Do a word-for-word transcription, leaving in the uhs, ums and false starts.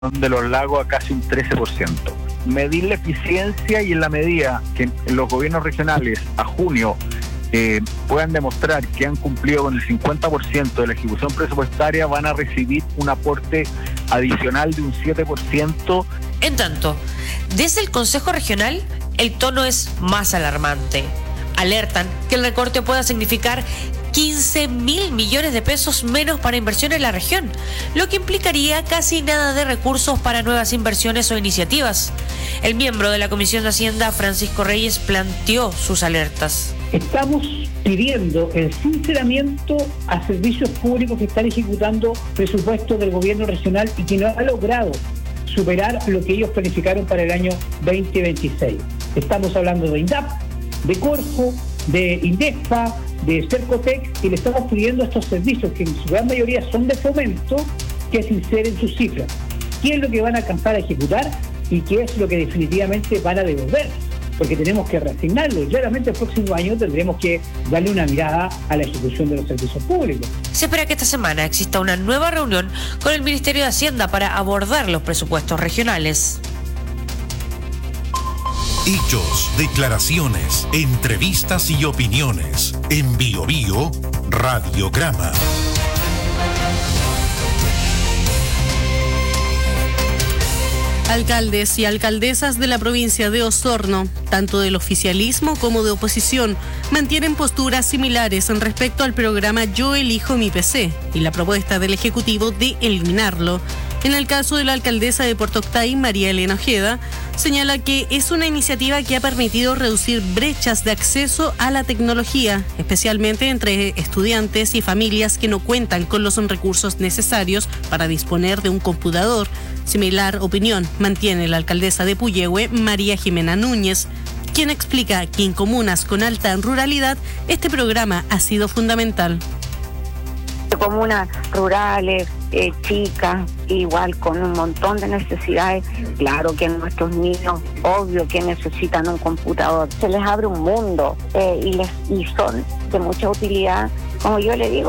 de los lagos a casi un trece por ciento. Medir la eficiencia y en la medida que los gobiernos regionales a junio eh, puedan demostrar que han cumplido con el cincuenta por ciento de la ejecución presupuestaria, van a recibir un aporte adicional de un siete por ciento. En tanto, desde el Consejo Regional, el tono es más alarmante. Alertan que el recorte pueda significar quince mil millones de pesos menos para inversión en la región, lo que implicaría casi nada de recursos para nuevas inversiones o iniciativas. El miembro de la Comisión de Hacienda, Francisco Reyes, planteó sus alertas. Estamos pidiendo el sinceramiento a servicios públicos que están ejecutando presupuestos del gobierno regional y que no ha logrado superar lo que ellos planificaron para el año veinte veintiséis. Estamos hablando de INDAP, de Corfo, de INDESPA, de Cercotec, y le estamos pidiendo a estos servicios, que en su gran mayoría son de fomento, que sinceren sus cifras. ¿Qué es lo que van a alcanzar a ejecutar y qué es lo que definitivamente van a devolver? Porque tenemos que reasignarlo. Claramente el próximo año tendremos que darle una mirada a la ejecución de los servicios públicos. Se espera que esta semana exista una nueva reunión con el Ministerio de Hacienda para abordar los presupuestos regionales. Hechos, declaraciones, entrevistas y opiniones. En Bio Bio, Radiograma. Alcaldes y alcaldesas de la provincia de Osorno, tanto del oficialismo como de oposición, mantienen posturas similares en respecto al programa Yo Elijo Mi P C y la propuesta del Ejecutivo de eliminarlo. En el caso de la alcaldesa de Puerto Octay, María Elena Ojeda, señala que es una iniciativa que ha permitido reducir brechas de acceso a la tecnología, especialmente entre estudiantes y familias que no cuentan con los recursos necesarios para disponer de un computador. Similar opinión mantiene la alcaldesa de Puyehue, María Jimena Núñez, quien explica que en comunas con alta ruralidad este programa ha sido fundamental. Comunas rurales, eh, chicas, igual con un montón de necesidades. Claro que nuestros niños, obvio que necesitan un computador. Se les abre un mundo eh, y, les, y son de mucha utilidad. Como yo le digo,